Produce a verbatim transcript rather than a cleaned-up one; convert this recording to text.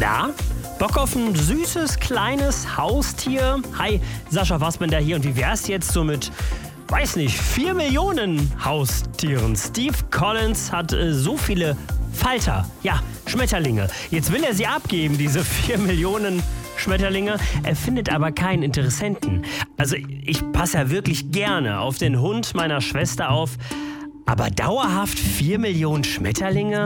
Na, Bock auf ein süßes, kleines Haustier? Hi, Sascha Fassbender hier und wie wär's jetzt so mit, weiß nicht, vier Millionen Haustieren? Steve Collins hat äh, so viele Falter, ja, Schmetterlinge. Jetzt will er sie abgeben, diese vier Millionen Schmetterlinge. Er findet aber keinen Interessenten. Also ich passe ja wirklich gerne auf den Hund meiner Schwester auf, aber dauerhaft vier Millionen Schmetterlinge?